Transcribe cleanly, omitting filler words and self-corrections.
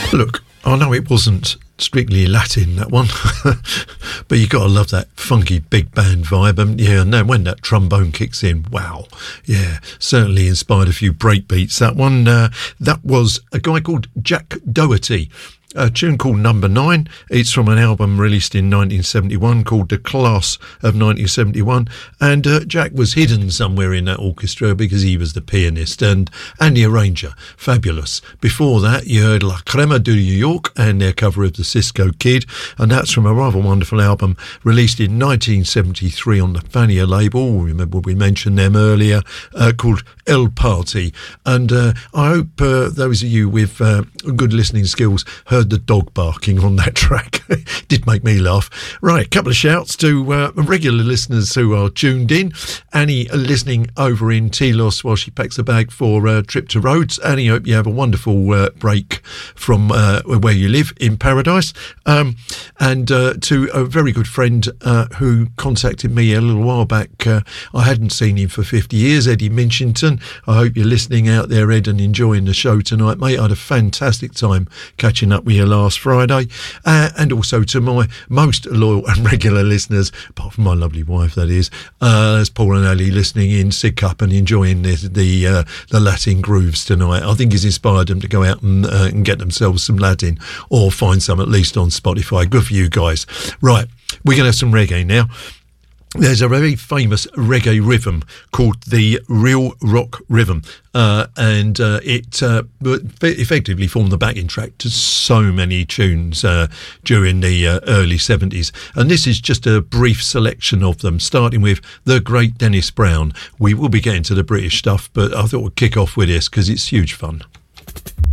Look, I know it wasn't strictly Latin, that one, but you got to love that funky big band vibe, haven't you? And then when that trombone kicks in, wow, yeah, certainly inspired a few breakbeats. That one, that was a guy called Jack Doherty. A tune called Number 9. It's from an album released in 1971 called The Class of 1971, and Jack was hidden somewhere in that orchestra because he was the pianist and the arranger. Fabulous. Before that you heard La Crema de New York and their cover of the Cisco Kid, and that's from a rather wonderful album released in 1973 on the Fania label. Remember we mentioned them earlier, called El Party. And I hope those of you with good listening skills heard the dog barking on that track. It did make me laugh. Right, a couple of shouts to regular listeners who are tuned in. Annie listening over in Telos while she packs a bag for a trip to Rhodes. Annie, hope you have a wonderful break from where you live in paradise. And to a very good friend who contacted me a little while back. I hadn't seen him for 50 years, Eddie Minchington. I hope you're listening out there, Ed, and enjoying the show tonight, mate. I had a fantastic time catching up with you last Friday. And also to my most loyal and regular listeners, apart from my lovely wife, that is, there's Paul and Ali listening in Sick Up and enjoying the Latin grooves tonight. I think it's inspired them to go out and get themselves some Latin, or find some at least on Spotify. Good for you guys. Right, we're going to have some reggae now. There's a very famous reggae rhythm called the Real Rock Rhythm, and it effectively formed the backing track to so many tunes during the early 70s. And this is just a brief selection of them, starting with the great Dennis Brown. We will be getting to the British stuff, but I thought we'd kick off with this because it's huge fun.